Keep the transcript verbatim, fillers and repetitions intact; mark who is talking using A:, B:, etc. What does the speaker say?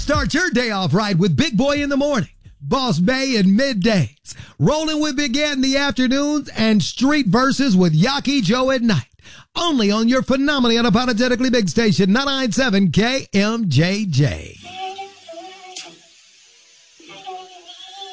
A: Start your day off right with Big Boy in the morning, Boss Bay in middays, Rolling with Big Ed in the afternoons, and Street Verses with Yaki Joe at night. Only on your phenomenally unapologetically big station, nine ninety-seven K M J J.